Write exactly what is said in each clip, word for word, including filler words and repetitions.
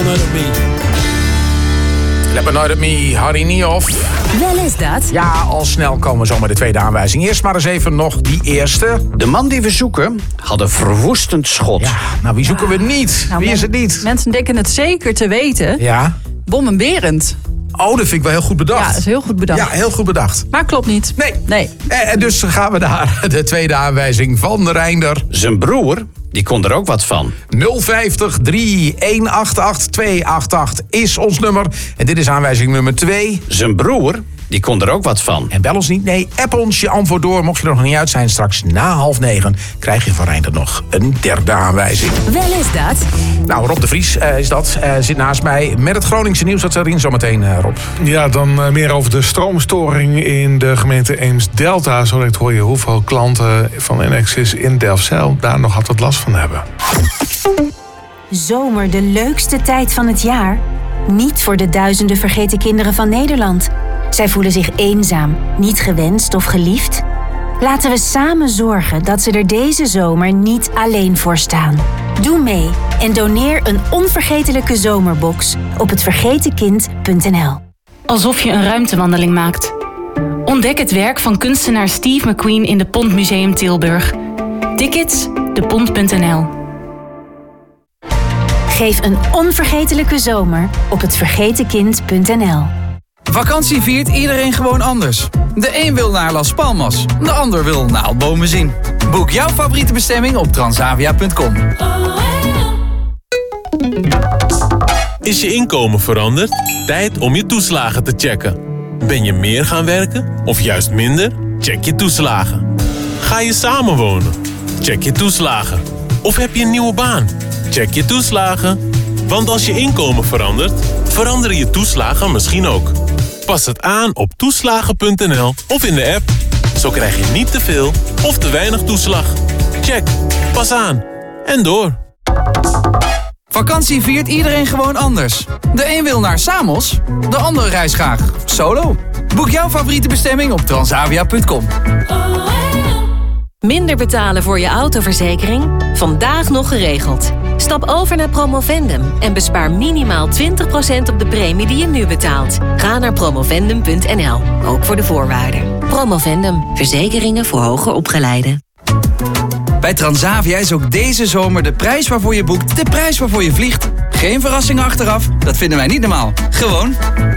Annoyed at Me. Annoyed at Me, Harry Niehoff. Wel is dat. Ja, al snel komen we zo met de tweede aanwijzing. Eerst maar eens even nog die eerste. De man die we zoeken had een verwoestend schot. Ja, nou wie zoeken we niet? Nou, wie is het niet? Mensen denken het zeker te weten. Ja. Bom en Berend. Oh, dat vind ik wel heel goed bedacht. Ja, dat is heel goed bedacht. Ja, heel goed bedacht. Maar klopt niet. Nee. nee. En dus gaan we naar de tweede aanwijzing van Reinder. Zijn broer, die kon er ook wat van. nul vijftig drie een acht acht twee acht acht is ons nummer. En dit is aanwijzing nummer twee. Zijn broer, die kon er ook wat van. En bel ons niet, nee, app ons je antwoord door. Mocht je er nog niet uit zijn, straks na half negen krijg je van Reinder nog een derde aanwijzing. Wel is dat. Nou, Rob de Vries uh, is dat. Uh, zit naast mij met het Groningse nieuws. Dat zit erin zometeen, uh, Rob. Ja, dan uh, meer over de stroomstoring in de gemeente Eems-Delta. Zo direct hoor je hoeveel klanten van Enexis in Delfzijl daar nog altijd last van hebben. Zomer, de leukste tijd van het jaar? Niet voor de duizenden vergeten kinderen van Nederland. Zij voelen zich eenzaam, niet gewenst of geliefd. Laten we samen zorgen dat ze er deze zomer niet alleen voor staan. Doe mee en doneer een onvergetelijke zomerbox op het vergeten kind punt n l. Alsof je een ruimtewandeling maakt. Ontdek het werk van kunstenaar Steve McQueen in de Pont Museum Tilburg. Tickets, de pont punt n l. Geef een onvergetelijke zomer op het vergeten kind punt n l. Vakantie viert iedereen gewoon anders. De een wil naar Las Palmas, de ander wil naaldbomen zien. Boek jouw favoriete bestemming op transavia punt com. Is je inkomen veranderd? Tijd om je toeslagen te checken. Ben je meer gaan werken of juist minder? Check je toeslagen. Ga je samenwonen? Check je toeslagen. Of heb je een nieuwe baan? Check je toeslagen. Want als je inkomen verandert, veranderen je toeslagen misschien ook. Pas het aan op toeslagen punt n l of in de app. Zo krijg je niet te veel of te weinig toeslag. Check, pas aan en door. Vakantie viert iedereen gewoon anders. De een wil naar Samos, de ander reist graag solo. Boek jouw favoriete bestemming op transavia punt com. Minder betalen voor je autoverzekering? Vandaag nog geregeld. Stap over naar Promovendum en bespaar minimaal twintig procent op de premie die je nu betaalt. Ga naar promovendum punt n l, ook voor de voorwaarden. Promovendum, verzekeringen voor hoger opgeleiden. Bij Transavia is ook deze zomer de prijs waarvoor je boekt de prijs waarvoor je vliegt. Geen verrassingen achteraf, dat vinden wij niet normaal. Gewoon.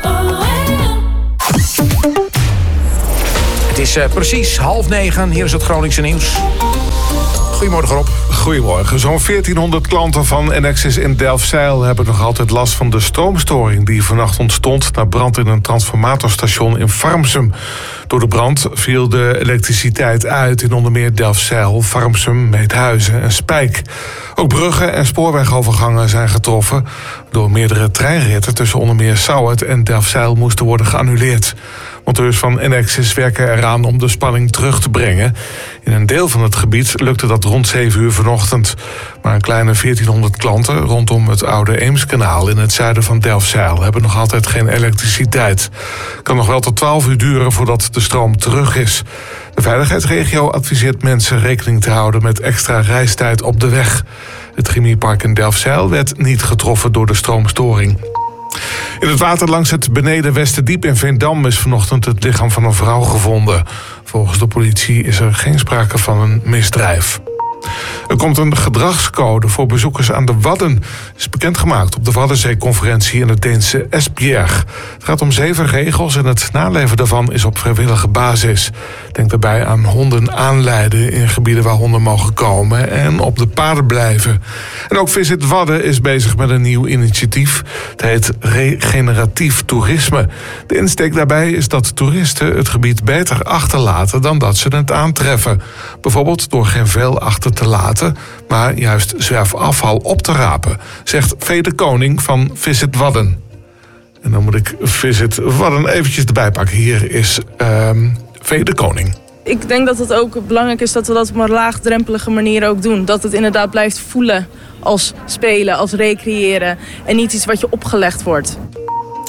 Het is uh, precies half negen. Hier is het Groningse nieuws. Goedemorgen, Rob. Goedemorgen. Zo'n veertienhonderd klanten van Enexis in Delfzijl hebben nog altijd last van de stroomstoring die vannacht ontstond na brand in een transformatorstation in Farmsum. Door de brand viel de elektriciteit uit in onder meer Delfzijl, Farmsum, Meedhuizen en Spijk. Ook bruggen en spoorwegovergangen zijn getroffen. Door meerdere treinritten tussen onder meer Sauwerd en Delfzijl moesten worden geannuleerd. Monteurs van Enexis werken eraan om de spanning terug te brengen. In een deel van het gebied lukte dat rond zeven uur vanochtend. Maar een kleine veertienhonderd klanten rondom het oude Eemskanaal in het zuiden van Delfzijl hebben nog altijd geen elektriciteit. Het kan nog wel tot twaalf uur duren voordat de stroom terug is. De veiligheidsregio adviseert mensen rekening te houden met extra reistijd op de weg. Het chemiepark in Delfzijl werd niet getroffen door de stroomstoring. In het water langs het beneden Westerdiep in Veendam is vanochtend het lichaam van een vrouw gevonden. Volgens de politie is er geen sprake van een misdrijf. Er komt een gedragscode voor bezoekers aan de Wadden. Het is bekendgemaakt op de Waddenzeeconferentie in het Deense Esbjerg. Het gaat om zeven regels en het naleven daarvan is op vrijwillige basis. Denk daarbij aan honden aanleiden in gebieden waar honden mogen komen en op de paden blijven. En ook Visit Wadden is bezig met een nieuw initiatief. Het heet regeneratief toerisme. De insteek daarbij is dat toeristen het gebied beter achterlaten dan dat ze het aantreffen. Bijvoorbeeld door geen vuil achter te laten, maar juist zwerfafval op te rapen, zegt Vee de Koning van Visit Wadden. En dan moet ik Visit Wadden eventjes erbij pakken. Hier is um, Vee de Koning. Ik denk dat het ook belangrijk is dat we dat op een laagdrempelige manier ook doen. Dat het inderdaad blijft voelen als spelen, als recreëren en niet iets wat je opgelegd wordt.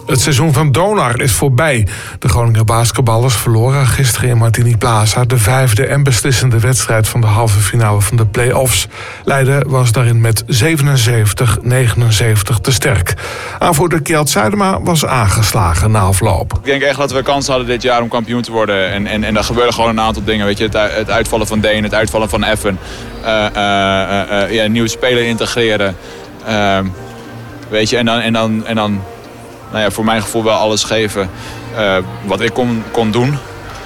Het seizoen van Donar is voorbij. De Groninger basketballers verloren gisteren in Martini Plaza de vijfde en beslissende wedstrijd van de halve finale van de play-offs. Leiden was daarin met zevenenzeventig negenenzeventig te sterk. Aanvoerder Kjeld Zuidema was aangeslagen na afloop. Ik denk echt dat we kans hadden dit jaar om kampioen te worden. En, en, en er gebeurden gewoon een aantal dingen. Weet je, het, het uitvallen van Deen, het uitvallen van Effen. Uh, uh, uh, uh, ja, nieuwe speler integreren. Uh, weet je, en dan... En dan, en dan Nou ja, voor mijn gevoel wel alles geven uh, wat ik kon, kon doen.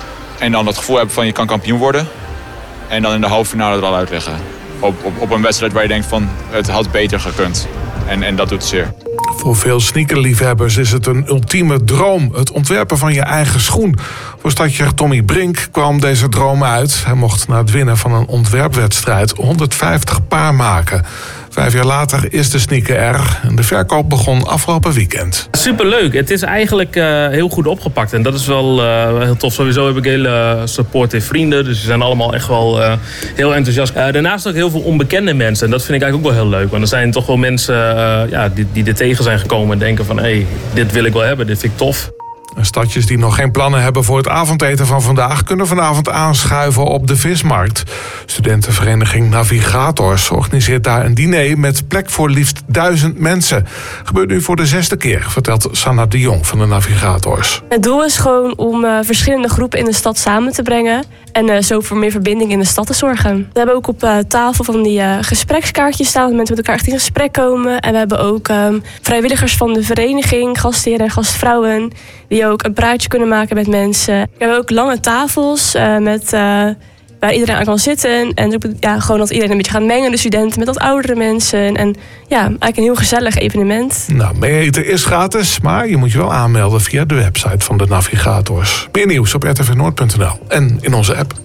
En dan het gevoel hebben van je kan kampioen worden. En dan in de halve finale er al uit liggen. Op, op, op een wedstrijd waar je denkt van het had beter gekund. En, en dat doet het zeer. Voor veel sneakerliefhebbers is het een ultieme droom. Het ontwerpen van je eigen schoen. Voor stadsjer Tommy Brink kwam deze droom uit. Hij mocht na het winnen van een ontwerpwedstrijd honderdvijftig paar maken. Vijf jaar later is de sneaker er en de verkoop begon afgelopen weekend. Superleuk. Het is eigenlijk uh, heel goed opgepakt en dat is wel uh, heel tof. Sowieso heb ik hele supportive vrienden, dus ze zijn allemaal echt wel uh, heel enthousiast. Uh, daarnaast ook heel veel onbekende mensen en dat vind ik eigenlijk ook wel heel leuk. Want er zijn toch wel mensen uh, ja, die, die er tegen zijn gekomen en denken van hé, hey, dit wil ik wel hebben, dit vind ik tof. Stadjes die nog geen plannen hebben voor het avondeten van vandaag kunnen vanavond aanschuiven op de vismarkt. Studentenvereniging Navigators organiseert daar een diner met plek voor liefst duizend mensen. Gebeurt nu voor de zesde keer, vertelt Sanna de Jong van de Navigators. Het doel is gewoon om uh, verschillende groepen in de stad samen te brengen en uh, zo voor meer verbinding in de stad te zorgen. We hebben ook op uh, tafel van die uh, gesprekskaartjes staan, dat mensen met elkaar echt in gesprek komen. En we hebben ook um, vrijwilligers van de vereniging, gastheren en gastvrouwen, die ook een praatje kunnen maken met mensen. We hebben ook lange tafels uh, met, uh, waar iedereen aan kan zitten. En ja, gewoon dat iedereen een beetje gaat mengen, de studenten met wat oudere mensen. En ja, eigenlijk een heel gezellig evenement. Nou, mee eten is gratis, maar je moet je wel aanmelden via de website van de Navigators. Meer nieuws op r t v noord punt n l en in onze app.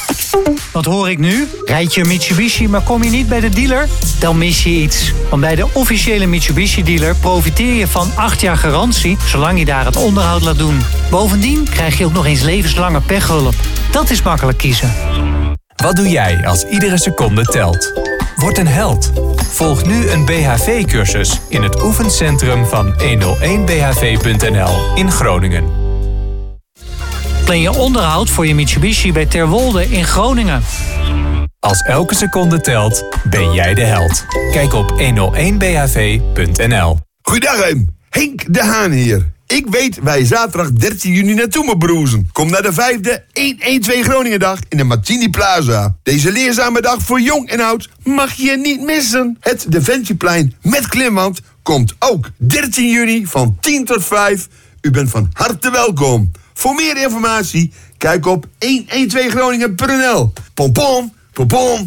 Wat hoor ik nu? Rijd je een Mitsubishi, maar kom je niet bij de dealer? Dan mis je iets. Want bij de officiële Mitsubishi-dealer profiteer je van acht jaar garantie, zolang je daar het onderhoud laat doen. Bovendien krijg je ook nog eens levenslange pechhulp. Dat is makkelijk kiezen. Wat doe jij als iedere seconde telt? Word een held. Volg nu een B H V-cursus in het oefencentrum van honderdéén b h v punt n l in Groningen. Plan je onderhoud voor je Mitsubishi bij Terwolde in Groningen. Als elke seconde telt, ben jij de held. Kijk op honderdéén b h v punt n l. Goedendag, Em. Henk de Haan hier. Ik weet waar je zaterdag dertien juni naartoe moet broezen. Kom naar de vijfde honderdtwaalf Groningendag in de Martini Plaza. Deze leerzame dag voor jong en oud mag je niet missen. Het Defensieplein met klimwand komt ook dertien juni van tien tot vijf. U bent van harte welkom. Voor meer informatie, kijk op honderdtwaalf groningen punt n l. Pom pom, pom pom.